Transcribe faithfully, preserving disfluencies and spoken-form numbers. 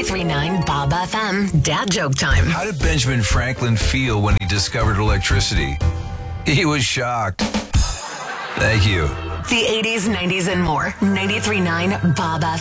ninety-three point nine Bob F M. Dad joke time. How did Benjamin Franklin feel when he discovered electricity? He was shocked. Thank you. The eighties, nineties, and more. ninety-three point nine Bob F M.